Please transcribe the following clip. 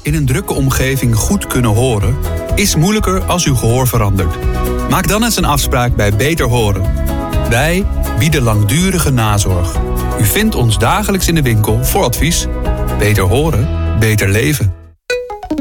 in een drukke omgeving goed kunnen horen is moeilijker als uw gehoor verandert. Maak dan eens een afspraak bij Beter Horen. Wij bieden langdurige nazorg. U vindt ons dagelijks in de winkel voor advies. Beter horen, beter leven.